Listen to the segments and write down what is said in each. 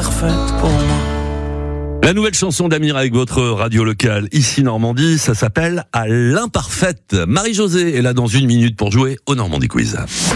parfaite pour moi. La nouvelle chanson d'Amir avec votre radio locale, ici Normandie, ça s'appelle « À l'imparfaite ». Marie-Josée est là dans 1 minute pour jouer au Normandie Quiz.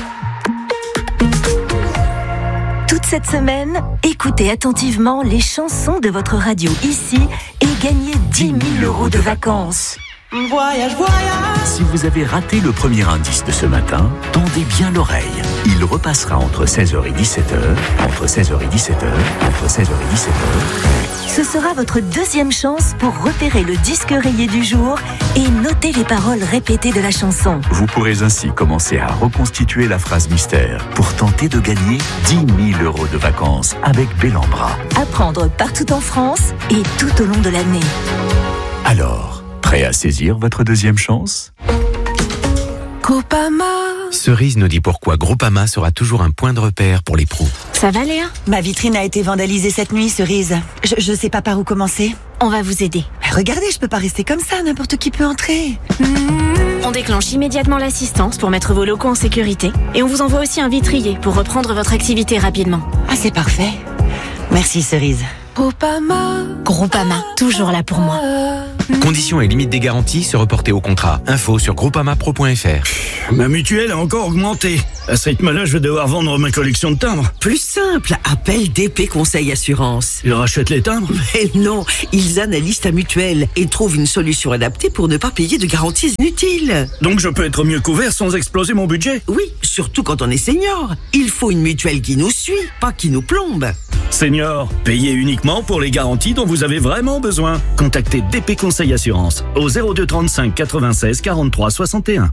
Toute cette semaine, écoutez attentivement les chansons de votre radio ici et gagnez 10 000 € de vacances. Voyage, voyage. Si vous avez raté le premier indice de ce matin, tendez bien l'oreille. Il repassera entre 16h et 17h, entre 16h et 17h, entre 16h et 17h. Ce sera votre deuxième chance pour repérer le disque rayé du jour et noter les paroles répétées de la chanson. Vous pourrez ainsi commencer à reconstituer la phrase mystère pour tenter de gagner 10 000 € de vacances avec Bellambra. À prendre partout en France et tout au long de l'année. Alors, prêt à saisir votre deuxième chance ? Groupama. Cerise nous dit pourquoi Groupama sera toujours un point de repère pour les pros. Ça va, Léa ? Ma vitrine a été vandalisée cette nuit, Cerise. Je sais pas par où commencer. On va vous aider. Regardez, je peux pas rester comme ça, n'importe qui peut entrer. On déclenche immédiatement l'assistance pour mettre vos locaux en sécurité. Et on vous envoie aussi un vitrier pour reprendre votre activité rapidement. Ah, c'est parfait. Merci, Cerise. Groupama, toujours là pour moi. Conditions et limites des garanties se reporter au contrat. Info sur groupamapro.fr. Ma mutuelle a encore augmenté. À ce rythme-là, je vais devoir vendre ma collection de timbres. Plus simple, appelle DP Conseil Assurance. Ils rachètent les timbres? Mais non, ils analysent ta mutuelle et trouvent une solution adaptée pour ne pas payer de garanties inutiles. Donc je peux être mieux couvert sans exploser mon budget? Oui, surtout quand on est senior. Il faut une mutuelle qui nous suit, pas qui nous plombe. Senior, payez uniquement pour les garanties dont vous avez vraiment besoin. Contactez DP Conseil Assurance au 02 35 96 43 61.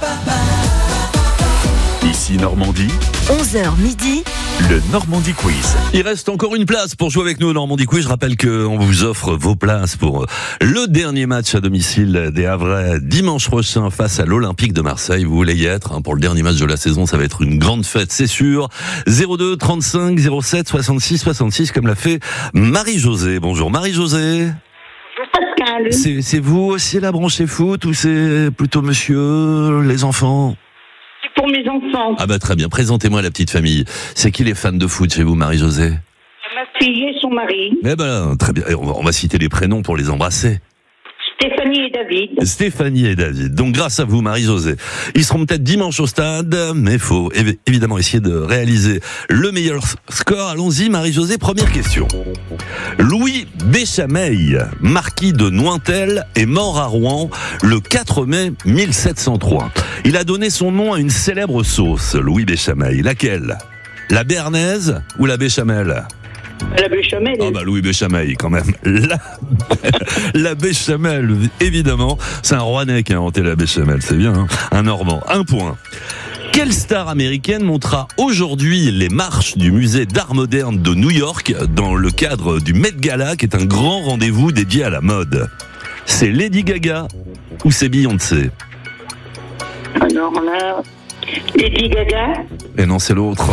Ici Normandie, 11h midi. le Normandie Quiz. Il reste encore une place pour jouer avec nous au Normandie Quiz. Je rappelle qu'on vous offre vos places pour le dernier match à domicile des Havrais dimanche prochain face à l'Olympique de Marseille. Vous voulez y être pour le dernier match de la saison, ça va être une grande fête, c'est sûr. 02 35 07 66 66 comme l'a fait Marie-Josée. Bonjour Marie-Josée. Pascal. C'est vous aussi la branchée foot ou c'est plutôt monsieur, les enfants? C'est pour mes enfants. Ah bah très bien, présentez-moi la petite famille. C'est qui les fans de foot chez vous, Marie-Josée? Ma fille et son mari. Eh ben très bien, on va citer les prénoms pour les embrasser. Stéphanie et David. Stéphanie et David. Donc grâce à vous, Marie-Josée, ils seront peut-être dimanche au stade, mais il faut évidemment essayer de réaliser le meilleur score. Allons-y, Marie-Josée, première question. Louis Béchameil, marquis de Nointel, est mort à Rouen le 4 mai 1703. Il a donné son nom à une célèbre sauce, Louis Béchameil. Laquelle? La béarnaise ou la béchamel? La béchamel. Ah bah Louis Béchameil quand même. La béchamel, évidemment. C'est un Rouennais qui a inventé la béchamel, c'est bien, hein. Un Normand. 1 point. Quelle star américaine montera aujourd'hui les marches du musée d'art moderne de New York dans le cadre du Met Gala, qui est un grand rendez-vous dédié à la mode? C'est Lady Gaga ou c'est Beyoncé? Alors là, Lady Gaga. Et non, c'est l'autre.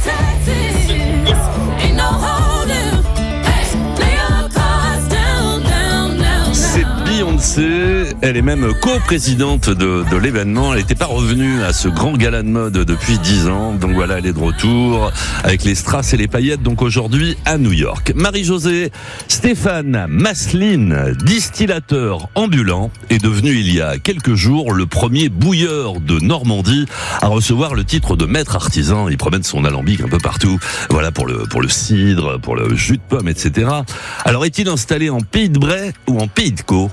C'est Beyoncé, elle est même co-présidente de l'événement. Elle n'était pas revenue à ce grand gala de mode depuis 10 ans. Donc voilà, elle est de retour avec les strass et les paillettes. Donc aujourd'hui à New York. Marie-Josée, Stéphane Masseline, distillateur ambulant, est devenu il y a quelques jours le premier bouilleur de Normandie à recevoir le titre de maître artisan. Il promène son alambic un peu partout. Voilà pour le cidre, pour le jus de pomme, etc. Alors est-il installé en Pays de Bray ou en Pays de Caux?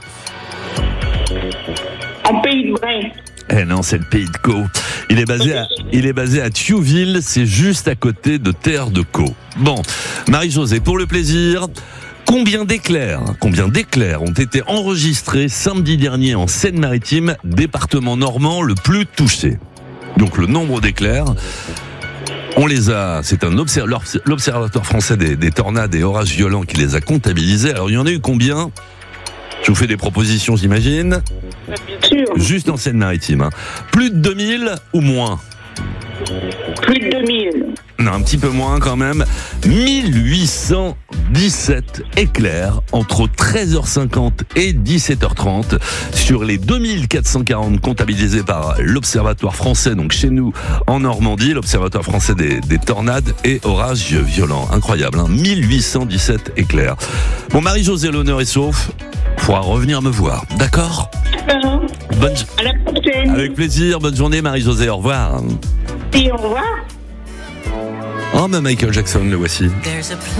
En Pays de Bray. Eh non, c'est le Pays de Caux. Il est basé à Thiouville, c'est juste à côté de Terre de Caux. Bon, Marie-Josée, pour le plaisir, combien d'éclairs ont été enregistrés samedi dernier en Seine-Maritime, département normand le plus touché? Donc le nombre d'éclairs, on les a, c'est l'Observatoire français des tornades et orages violents qui les a comptabilisés. Alors il y en a eu combien? Je vous fais des propositions, j'imagine. Bien sûr. Juste en Seine-Maritime. Plus de 2000 ou moins? Plus de 2000. Non, un petit peu moins quand même. 1800 17 éclairs entre 13h50 et 17h30 sur les 2440 comptabilisés par l'Observatoire français, donc chez nous en Normandie, l'Observatoire français des tornades et orages violents. Incroyable, hein, 1817 éclairs. Bon, Marie-Josée, l'honneur est sauf. Faudra revenir me voir, d'accord ? Bonne... À la prochaine. Avec plaisir, bonne journée Marie-Josée, au revoir. Et au revoir. Oh, mais Michael Jackson, le voici.